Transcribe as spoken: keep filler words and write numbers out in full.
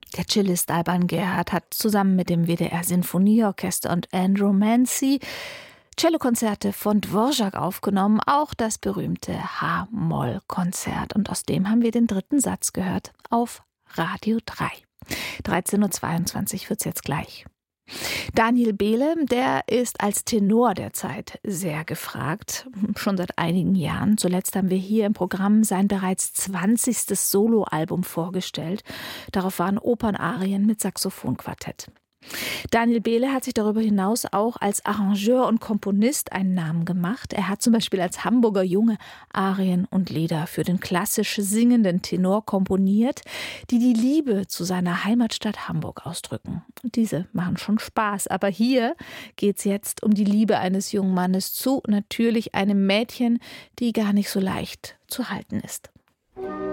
Der Cellist Alban Gerhard hat zusammen mit dem W D R Sinfonieorchester und Andrew Mancy Cellokonzerte von Dvorak aufgenommen, auch das berühmte H-Moll-Konzert. Und aus dem haben wir den dritten Satz gehört auf Radio drei. dreizehn Uhr zweiundzwanzig wird's jetzt gleich. Daniel Behle, der ist als Tenor derzeit sehr gefragt, schon seit einigen Jahren. Zuletzt haben wir hier im Programm sein bereits zwanzigstes Soloalbum vorgestellt. Darauf waren Opernarien mit Saxophonquartett. Daniel Behle hat sich darüber hinaus auch als Arrangeur und Komponist einen Namen gemacht. Er hat zum Beispiel als Hamburger Junge Arien und Lieder für den klassisch singenden Tenor komponiert, die die Liebe zu seiner Heimatstadt Hamburg ausdrücken. Und diese machen schon Spaß. Aber hier geht es jetzt um die Liebe eines jungen Mannes zu natürlich einem Mädchen, die gar nicht so leicht zu halten ist.